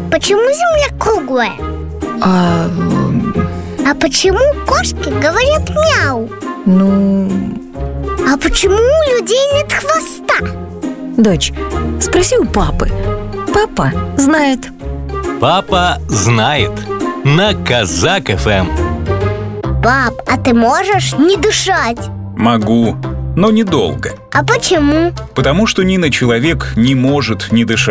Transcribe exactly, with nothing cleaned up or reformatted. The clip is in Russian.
почему Земля круглая? А... А почему кошки говорят мяу? Ну... А почему у людей нет хвоста? Дочь, спроси у папы. Папа знает. Папа знает. На Казак эф эм. Пап, а ты можешь не дышать? Могу, но недолго. А почему? Потому что ни на человек не может не дышать.